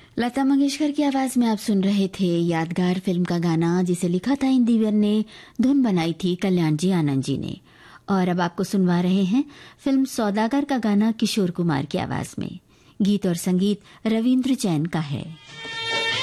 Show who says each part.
Speaker 1: लता मंगेशकर की आवाज में आप सुन रहे थे यादगार फिल्म का गाना, जिसे लिखा था इन दिव्यर ने, धुन बनाई थी कल्याण जी आनंद जी ने। और अब आपको सुनवा रहे हैं फिल्म सौदागर का गाना किशोर कुमार की आवाज में। गीत और संगीत रविंद्र जैन का है।